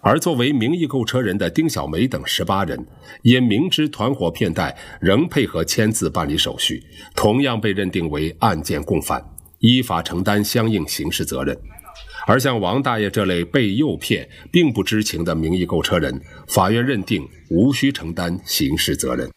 而作为名义购车人的丁小梅等18人，因明知团伙骗贷，仍配合签字办理手续，同样被认定为案件共犯，依法承担相应刑事责任。而像王大爷这类被诱骗并不知情的名义购车人，法院认定无需承担刑事责任。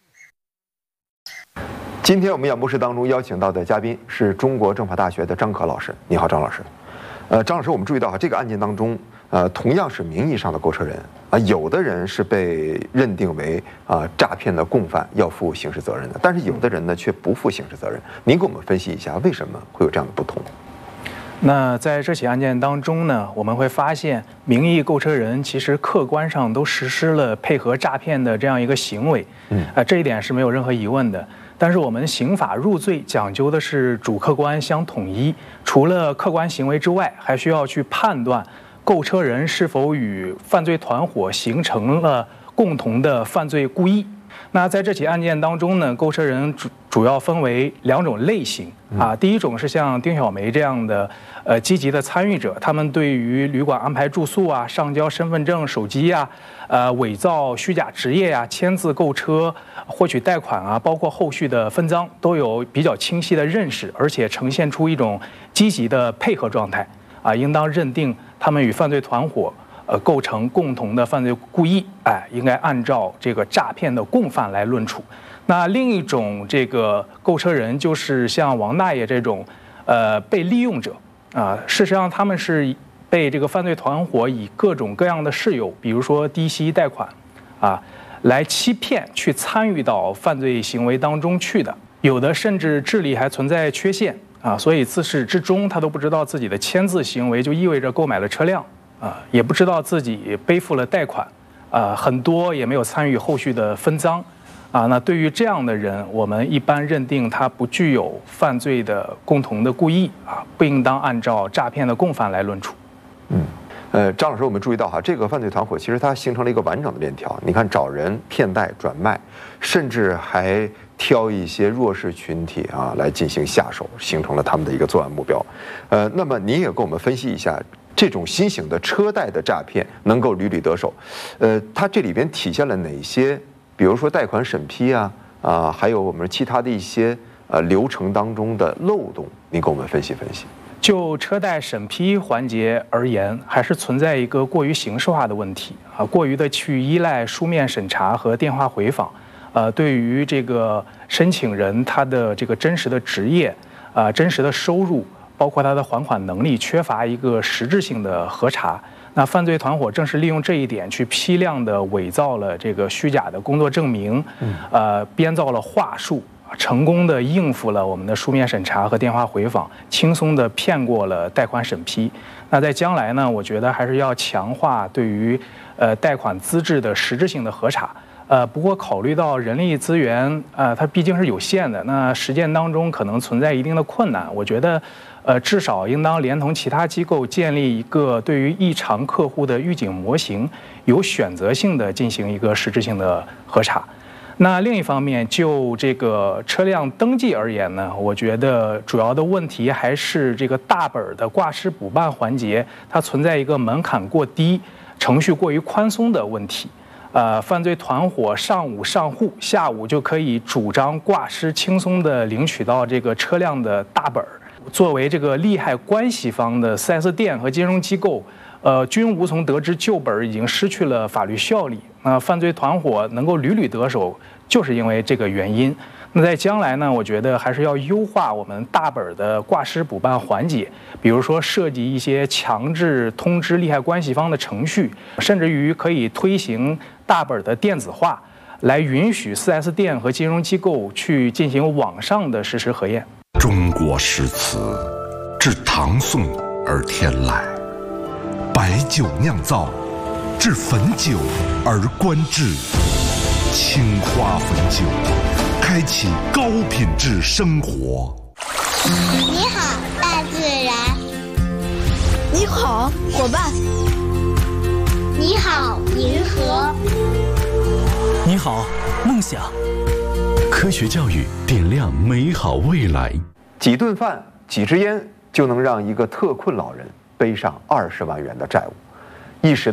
今天我们演播室当中邀请到的嘉宾是中国政法大学的张可老师。你好，张老师。张老师，我们注意到这个案件当中，同样是名义上的购车人有的人是被认定为诈骗的共犯，要负刑事责任的，但是有的人呢却不负刑事责任。您给我们分析一下，为什么会有这样的不同？ 那在这起案件当中呢，我们会发现名义购车人其实客观上都实施了配合诈骗的这样一个行为，这一点是没有任何疑问的。但是我们刑法入罪讲究的是主客观相统一，除了客观行为之外，还需要去判断购车人是否与犯罪团伙形成了共同的犯罪故意。那在这起案件当中呢，购车人主要分为2种类型第一种是像丁小梅这样的积极的参与者，他们对于旅馆安排住宿上交身份证、手机伪造虚假职业签字购车、获取贷款包括后续的分赃都有比较清晰的认识，而且呈现出一种积极的配合状态应当认定他们与犯罪团伙构成共同的犯罪故意，应该按照这个诈骗的共犯来论处。那另一种这个购车人就是像王大爷这种被利用者事实上他们是被这个犯罪团伙以各种各样的事由，比如说低息贷款来欺骗去参与到犯罪行为当中去的，有的甚至智力还存在缺陷所以自始至终他都不知道自己的签字行为就意味着购买了车辆也不知道自己背负了贷款很多也没有参与后续的分赃那对于这样的人，我们一般认定他不具有犯罪的共同的故意不应当按照诈骗的共犯来论处。 张老师，我们注意到这个犯罪团伙其实它形成了一个完整的链条。你看，找人骗贷转卖，甚至还挑一些弱势群体来进行下手，形成了他们的一个作案目标。那么您也给我们分析一下，这种新型的车贷的诈骗能够屡屡得手，它这里边体现了哪些？比如说贷款审批还有我们其他的一些流程当中的漏洞，您给我们分析分析。 就车贷审批环节而言，还是存在一个过于形式化的问题过于的去依赖书面审查和电话回访，对于这个申请人他的这个真实的职业真实的收入，包括他的还款能力，缺乏一个实质性的核查。那犯罪团伙正是利用这一点，去批量的伪造了这个虚假的工作证明，编造了话术，成功的应付了我们的书面审查和电话回访，轻松的骗过了贷款审批。那在将来呢，我觉得还是要强化对于贷款资质的实质性的核查。不过考虑到人力资源它毕竟是有限的，那实践当中可能存在一定的困难，我觉得至少应当连同其他机构建立一个对于异常客户的预警模型，有选择性的进行一个实质性的核查。那另一方面，就这个车辆登记而言呢，我觉得主要的问题还是这个大本的挂失补办环节，它存在一个门槛过低、程序过于宽松的问题。犯罪团伙上午上户，下午就可以主张挂失，轻松的领取到这个车辆的大本。作为这个利害关系方的 4S 店和金融机构，均无从得知旧本已经失去了法律效力。犯罪团伙能够屡屡得手，就是因为这个原因。那在将来呢，我觉得还是要优化我们大本的挂失补办环节，比如说设计一些强制通知利害关系方的程序，甚至于可以推行大本的电子化，来允许 4S 店和金融机构去进行网上的实时核验。 中国诗词自唐宋而天来，白酒酿造，至汾酒而观之，青花汾酒，开启高品质生活。 你好，大自然。 你好，伙伴。 你好，银河。 你好，梦想。科学教育点亮美好未来。 几顿饭、几支烟就能让一个特困老人背上20万元的债务，一时